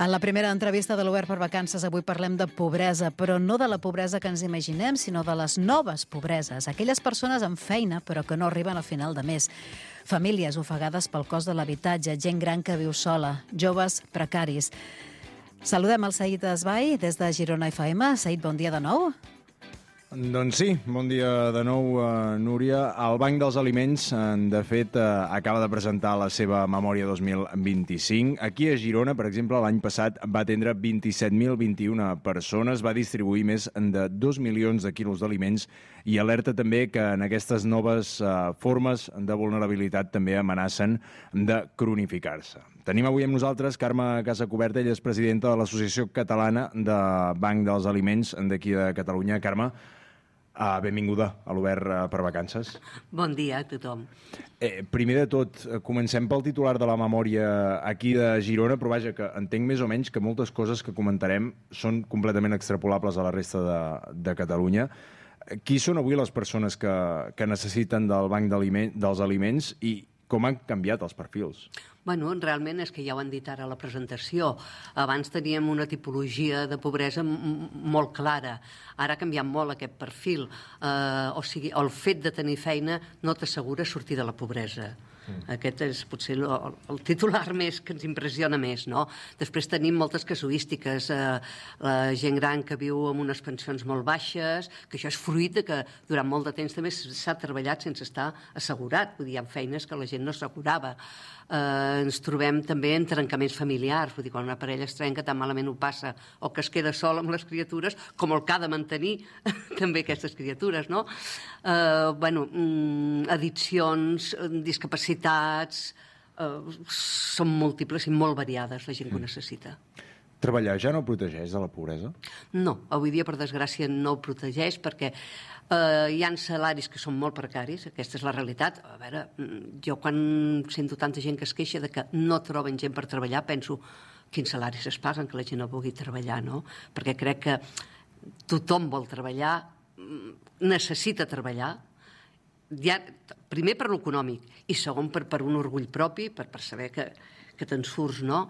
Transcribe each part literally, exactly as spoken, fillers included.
En la primera entrevista de l'Obert per Vacances avui parlem de pobresa, però no de la pobresa que ens imaginem, sinó de les noves pobreses, aquelles persones amb feina però que no arriben al final de mes. Famílies ofegades pel cost de l'habitatge, gent gran que viu sola, joves precaris. Saludem el Saïd Esbai des de Girona F M. Saïd, bon dia de nou. Doncs sí, bon dia de nou, uh, Núria. El Banc dels Aliments, de fet, uh, acaba de presentar la seva memòria dos mil vint-i-cinc. Aquí a Girona, per exemple, l'any passat va atendre vint-i-set mil vint-i-una persones, va distribuir més de dos milions de quilos d'aliments i alerta també que en aquestes noves uh, formes de vulnerabilitat també amenacen de cronificar-se. Tenim avui amb nosaltres Carme Casacuberta, ella és presidenta de l'Associació Catalana de Banc dels Aliments d'aquí de Catalunya. Carme, uh, benvinguda a l'Obert uh, per Vacances. Bon dia a tothom. Eh, primer de tot, comencem pel titular de la memòria aquí de Girona, però vaja, que entenc més o menys que moltes coses que comentarem són completament extrapolables a la resta de, de Catalunya. Qui són avui les persones que, que necessiten del Banc dels Aliments i com han canviat els perfils? Bueno, realment és que ja ho han dit ara a la presentació. Abans teníem una tipologia de pobresa molt clara. Ara ha canviat molt aquest perfil. Eh, o sigui, el fet de tenir feina no t'assegura sortir de la pobresa. Mm. Aquest és potser el, el titular més que ens impressiona més, no? Després tenim moltes casuístiques. Eh, la gent gran que viu amb unes pensions molt baixes, que això és fruit de que durant molt de temps també s'ha treballat sense estar assegurat. Vull dir, hi ha feines que la gent no assegurava. Eh, ens trobem també en trencaments familiars, vull dir, quan una parella es trenca tan malament ho passa, o que es queda sol amb les criatures, com el que ha de mantenir també aquestes criatures, no? Eh, bueno, addiccions, discapacitats, eh, són múltiples i molt variades la gent que ho necessita. Treballar ja no protegeix de la pobresa? No, avui dia, per desgràcia, no ho protegeix perquè eh, hi ha salaris que són molt precaris, aquesta és la realitat. A veure, jo quan sento tanta gent que es queixa de que no troben gent per treballar, penso quins salaris es paguen que la gent no pugui treballar, no? Perquè crec que tothom vol treballar, necessita treballar, ja, primer per l'econòmic i segon per, per un orgull propi, per, per saber que, que te'n surts, no?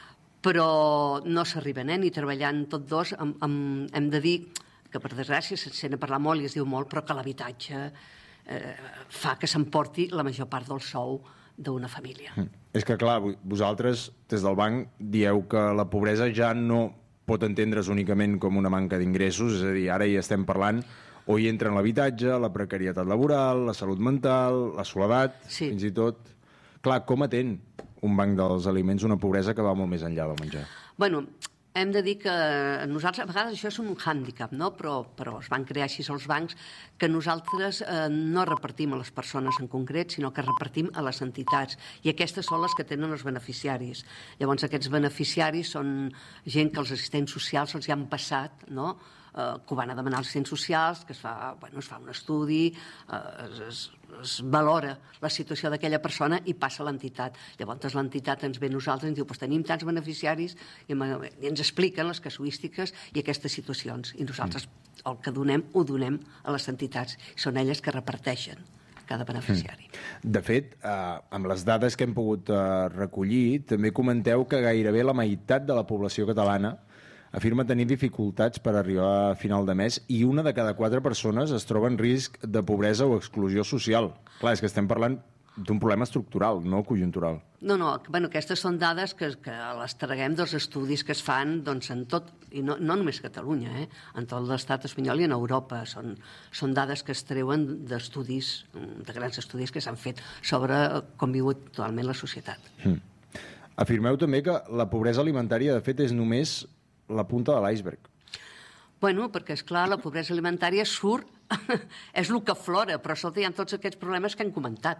Però no s'arriben, eh? Ni treballant tots dos. Hem, hem, hem de dir que, per desgràcia, se'n sent a parlar molt i es diu molt, però que l'habitatge eh, fa que s'emporti la major part del sou d'una família. Mm. És que, clar, vosaltres, des del banc, dieu que la pobresa ja no pot entendre's únicament com una manca d'ingressos, és a dir, ara hi estem parlant, o hi entra en l'habitatge, la precarietat laboral, la salut mental, la soledat, sí. Fins i tot. Clar, com atén un banc dels aliments una pobresa que va molt més enllà del menjar? Bueno, hem de dir que nosaltres, a vegades això és un hàndicap, no? Però, però es van crear així els bancs, que nosaltres eh, no repartim a les persones en concret, sinó que repartim a les entitats, i aquestes són les que tenen els beneficiaris. Llavors aquests beneficiaris són gent que els assistents socials els hi han passat, no? Eh, que ho van a demanar als assistents socials, que es fa, bueno, es fa un estudi, eh, es, es valora la situació d'aquella persona i passa a l'entitat. Llavors l'entitat ens ve a nosaltres i ens diu, pues tenim tants beneficiaris, i, i ens expliquen les casuístiques i aquestes situacions, i nosaltres mm. el que donem ho donem a les entitats, són elles que reparteixen cada beneficiari. Mm. De fet, eh, amb les dades que hem pogut eh, recollir, també comenteu que gairebé la meitat de la població catalana afirma tenir dificultats per arribar a final de mes i una de cada quatre persones es troba en risc de pobresa o exclusió social. Clar, és que estem parlant d'un problema estructural, no conjuntural. No, no, bueno, aquestes són dades que, que les traguem dels estudis que es fan doncs, en tot, i no, no només a Catalunya, eh? En tot l'estat espanyol i en Europa. Són, són dades que es treuen d'estudis, de grans estudis que s'han fet sobre com viu actualment la societat. Mm. Afirmeu també que la pobresa alimentària, de fet, és només la punta de l'iceberg. Bueno, perquè, esclar, la pobresa alimentària surt, és el que aflora, però sota hi ha tots aquests problemes que han comentat,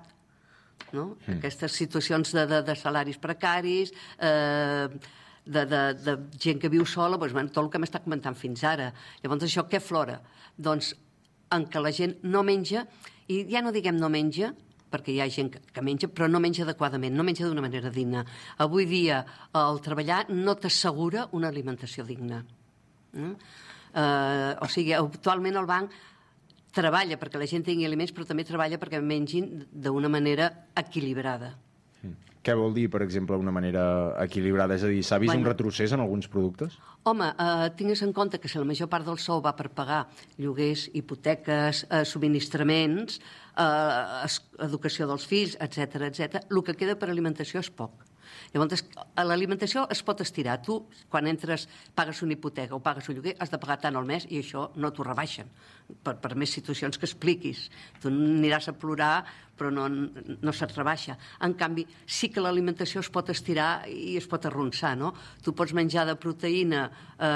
no? Mm. Aquestes situacions de, de, de salaris precaris, eh, de, de, de gent que viu sola, doncs, bueno, tot el que m'està comentant fins ara. Llavors, això què aflora? Doncs en què la gent no menja, i ja no diguem no menja, perquè hi ha gent que menja, però no menja adequadament, no menja d'una manera digna. Avui dia, el treballar no t'assegura una alimentació digna. Mm? Eh, o sigui, actualment el banc treballa perquè la gent tingui aliments, però també treballa perquè mengin d'una manera equilibrada. Mm. Què vol dir, per exemple, una manera equilibrada? És a dir, s'ha vist Bueno. un retrocés en alguns productes? Home, eh, tingues en compte que si la major part del sou va per pagar lloguers, hipoteques, eh, subministraments, eh, es- educació dels fills, etcètera, etcètera, el que queda per alimentació és poc. Llavors, a l'alimentació es pot estirar. Tu, quan entres, pagues una hipoteca o pagues un lloguer, has de pagar tant al mes i això no t'ho rebaixen, per, per més situacions que expliquis. Tu aniràs a plorar, però no, no se't rebaixa. En canvi, sí que l'alimentació es pot estirar i es pot arronsar, no? Tu pots menjar de proteïna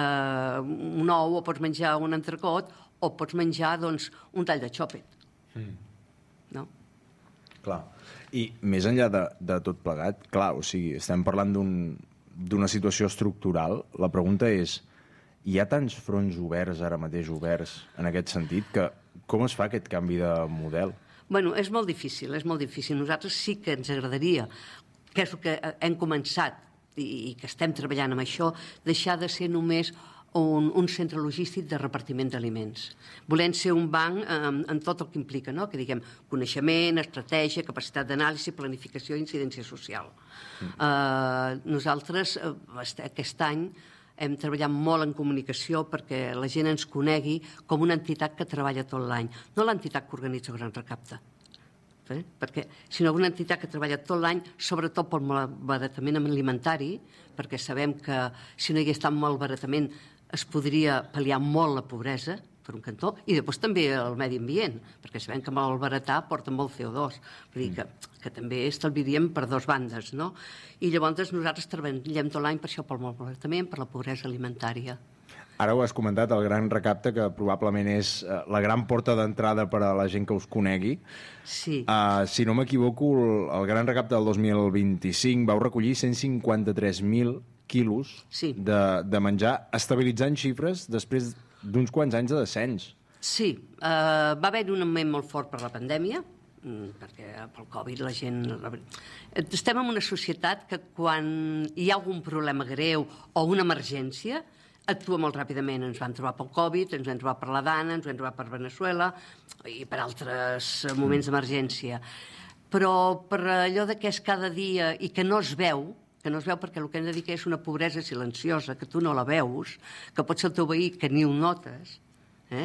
eh, un ou, o pots menjar un entrecot, o pots menjar, doncs, un tall de xòpet. Mm. No? Clar. I més enllà de, de tot plegat, clar, o sigui, estem parlant d'un- d'una situació estructural. La pregunta és, hi ha tants fronts oberts, ara mateix oberts, en aquest sentit, que com es fa aquest canvi de model? Bueno, és molt difícil, és molt difícil. Nosaltres sí que ens agradaria, que és el que hem començat i, i que estem treballant amb això, deixar de ser només un, un centre logístic de repartiment d'aliments. Volem ser un banc eh, en tot el que implica, no? Que diguem coneixement, estratègia, capacitat d'anàlisi, planificació i incidència social. Mm. Eh, nosaltres eh, aquest any hem treballat molt en comunicació perquè la gent ens conegui com una entitat que treballa tot l'any, no l'entitat que organitza Gran Recapte. Eh? Perquè, sinó una entitat que treballa tot l'any, sobretot pel malbaratament alimentari, perquè sabem que si no hi hagués tant malbaratament es podria pal·liar molt la pobresa, per un cantó, i després també el medi ambient, perquè sabem que malbaratar porta molt C O dos, vull dir que, que també estalviaríem per dues bandes, no? I llavors nosaltres treballem tot l'any per això, pel malbaratament, per la pobresa alimentària. Ara ho has comentat, el Gran Recapte, que probablement és eh, la gran porta d'entrada per a la gent que us conegui. Sí. Uh, si no m'equivoco, el, el Gran Recapte del dos mil vint-i-cinc vau recollir cent cinquanta-tres mil quilos Sí. de, de menjar, estabilitzant xifres després d'uns quants anys de descens. Sí, eh, va haver un moment molt fort per la pandèmia, mm, perquè pel Covid la gent... Estem en una societat que quan hi ha algun problema greu o una emergència, actua molt ràpidament. Ens van trobar pel Covid, ens van trobar per la Dana, ens van trobar per Venezuela i per altres moments d'emergència. Però per allò de que és cada dia i que no es veu, que no es veu perquè el que hem de dir que és una pobresa silenciosa, que tu no la veus, que pot ser el teu veí, que ni ho notes. Eh?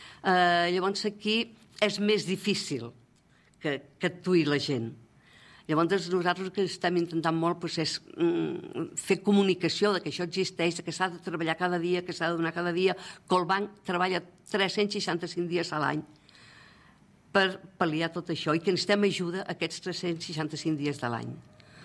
Eh, llavors aquí és més difícil que, que actuï la gent. Llavors nosaltres el que estem intentant molt doncs, és mm, fer comunicació de que això existeix, de que s'ha de treballar cada dia, que s'ha de donar cada dia, que el banc treballa tres-cents seixanta-cinc dies a l'any per pal·liar tot això i que necessitem ajuda aquests tres-cents seixanta-cinc dies de l'any.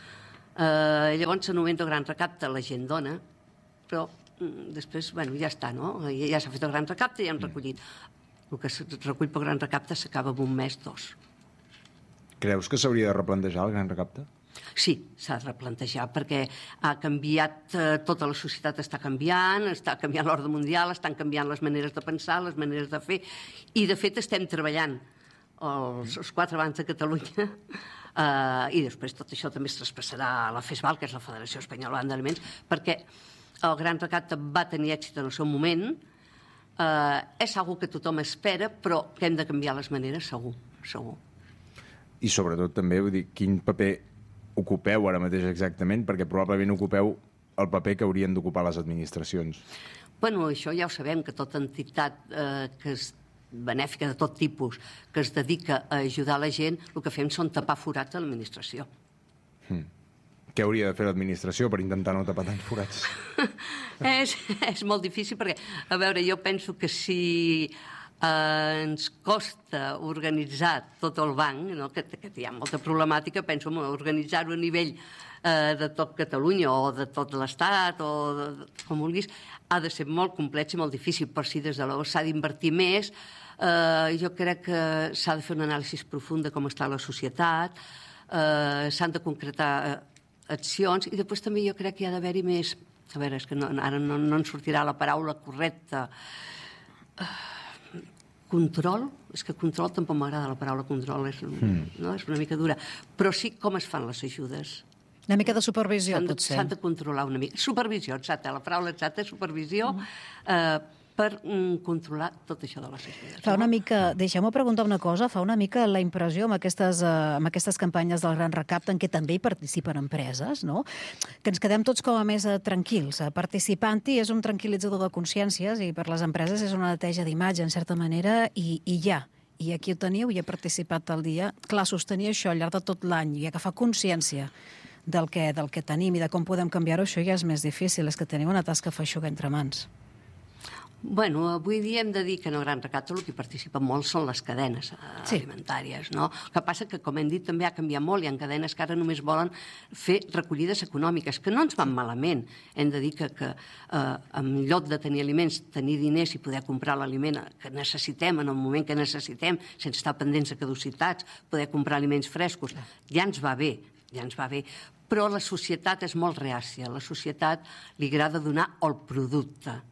Uh, llavors, en un moment de Gran Recapte la gent dona, però mm, després, bueno, ja està, no? Ja, ja s'ha fet el Gran Recapte i ja hem recollit. El que es recull pel Gran Recapte s'acaba en un mes, dos. Creus que s'hauria de replantejar el Gran Recapte? Sí, s'ha de replantejar, perquè ha canviat, eh, tota la societat està canviant, està canviant l'ordre mundial, estan canviant les maneres de pensar, les maneres de fer, i de fet estem treballant els, els quatre bancs de Catalunya, Uh, i després tot això també es traspassarà a la FESVAL, que és la Federació Espanyola d'Aliments, perquè el Gran Recapte va tenir èxit en el seu moment, uh, és algo que tothom espera, però que hem de canviar les maneres, segur, segur. I sobretot també, vull dir, quin paper ocupeu ara mateix exactament, perquè probablement ocupeu el paper que haurien d'ocupar les administracions. Bueno, això ja ho sabem, que tota entitat eh, que és benèfica de tot tipus, que es dedica a ajudar la gent, el que fem són tapar forats a l'administració. Hmm. Què hauria de fer l'administració per intentar no tapar tants forats? és, és molt difícil perquè, a veure, jo penso que si eh, ens costa organitzar tot el banc, no? que, que hi ha molta problemàtica, penso en organitzar-ho a nivell eh, de tot Catalunya o de tot l'Estat o de, de, com vulguis, ha de ser molt complex i molt difícil, però si des de llavors s'ha d'invertir més, eh, jo crec que s'ha de fer una anàlisi profunda de com està la societat, eh, s'han de concretar eh, accions, i després també jo crec que hi ha d'haver-hi més... A veure, és que no, ara no, no ens sortirà la paraula correcta. Uh, control? És que control tampoc m'agrada la paraula control, és, mm. no? És una mica dura. Però sí com es fan les ajudes. Una mica de supervisió, de, potser. S'han de controlar una mica. Supervisió, exacte, la paraula exacta és supervisió, mm. eh, per mm, controlar tot això de les ajudes. Fa una mica, deixeu-me preguntar una cosa, fa una mica la impressió amb aquestes, eh, amb aquestes campanyes del Gran Recapte, en què també hi participen empreses, no? Que ens quedem tots com a més eh, tranquils. Eh, Participant-hi és un tranquil·litzador de consciències i per les empreses és una neteja d'imatge, en certa manera, i, i ja. I aquí ho teniu, i he participat al dia. Clar, sostenir això al llarg de tot l'any i agafar consciència del que, del que tenim i de com podem canviar-ho, això ja és més difícil, és que teniu una tasca feixuga entre mans. Bueno, avui dia hem de dir que en el Gran Recapte el que participa molt són les cadenes eh, Sí. alimentàries, no? El que passa que, com hem dit, també ha canviat molt. Hi ha cadenes que ara només volen fer recollides econòmiques, que no ens van malament. Hem de dir que, que eh, en lloc de tenir aliments, tenir diners i poder comprar l'aliment que necessitem en el moment que necessitem, sense estar pendents de caducitats, poder comprar aliments frescos, ja ens va bé, ja ens va bé. Però la societat és molt reàcia. La societat li agrada donar el producte.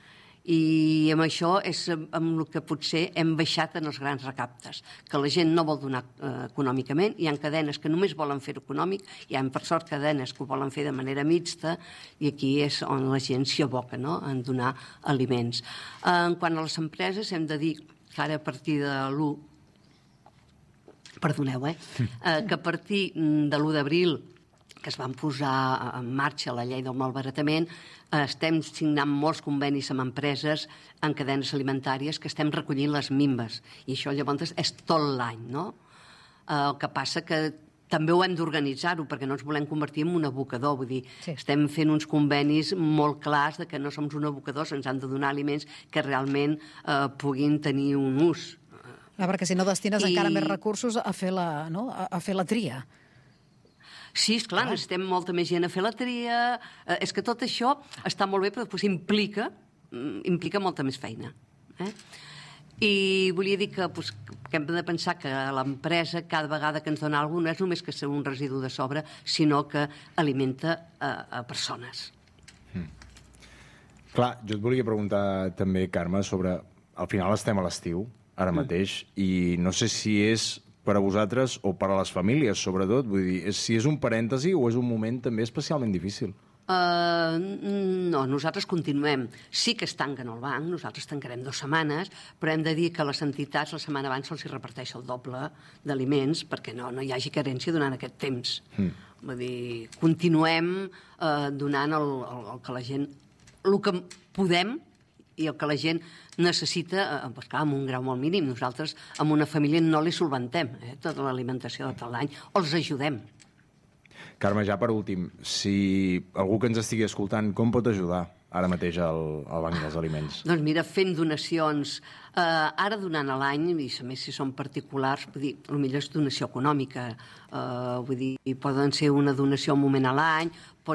I amb això és amb el que potser hem baixat en els grans recaptes, que la gent no vol donar eh, econòmicament, hi ha cadenes que només volen fer econòmic, hi ha per sort cadenes que ho volen fer de manera mixta, i aquí és on la gent s'hi aboca, no?, en donar aliments. Eh, en quant a les empreses, hem de dir que ara a partir de l'u, perdoneu, eh, eh que a partir de l'u d'abril, que es van posar en marxa la llei del malbaratament, estem signant molts convenis amb empreses en cadenes alimentàries que estem recollint les minves. I això llavors és tot l'any, no? El que passa que també ho hem d'organitzar-ho perquè no ens volem convertir en un abocador. Vull dir, Sí. estem fent uns convenis molt clars de que no som un abocador, se'ns han de donar aliments que realment eh, puguin tenir un ús. Clar, perquè si no destines I- encara més recursos a fer la, no? a, a fer la tria. Sí, esclar, necessitem molta més gent a fer la tria. Eh, és que tot això està molt bé, però després implica, mm, implica molta més feina. Eh? I volia dir que, pues, que hem de pensar que l'empresa cada vegada que ens dona alguna no és només que sigui un residu de sobre, sinó que alimenta a, a persones. Clar, jo et volia preguntar també, Carme, sobre... Al final estem a l'estiu, ara mateix, i no sé si és per a vosaltres o per a les famílies, sobretot. Vull dir, és, si és un parèntesi o és un moment també especialment difícil. Uh, no, nosaltres continuem. Sí que es tanquen el banc, nosaltres tancarem dues setmanes, però hem de dir que a les entitats la setmana abans se'ls reparteix el doble d'aliments perquè no, no hi hagi carència durant aquest temps. Mm. Vull dir, continuem uh, donant el, el, el que la gent... el que podem i el que la gent necessita, eh, pues clar, amb un grau molt mínim. Nosaltres, amb una família, no li solventem eh, tota l'alimentació de tot l'any, o els ajudem. Carme, ja per últim, si algú que ens estigui escoltant, com pot ajudar ara mateix al, al Banc dels Aliments? Doncs mira, fent donacions, eh, ara donant a l'any, i a més si són particulars, vull dir, potser és donació econòmica, eh, vull dir, poden ser una donació un moment a l'any, pot